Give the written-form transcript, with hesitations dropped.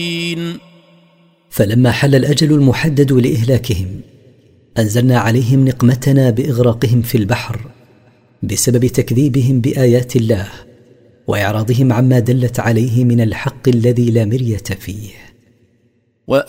فلما حل الأجل المحدد لإهلاكهم أنزلنا عليهم نقمتنا بإغراقهم في البحر بسبب تكذيبهم بآيات الله وإعراضهم عما دلت عليه من الحق الذي لا مرية فيه.